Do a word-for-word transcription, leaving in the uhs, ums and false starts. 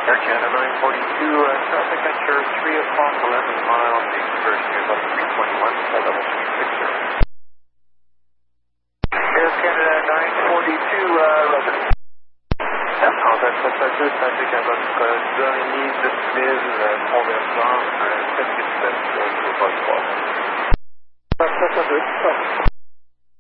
Air Canada nine forty-two, uh, traffic at your three o'clock, eleven miles, the first near about three twenty-one, flight level three six zero. Air Canada nine forty-two, uh, Roger. Contact suspected, traffic à votre deux mille mille, convergence, sept huit sept, deux trois trois.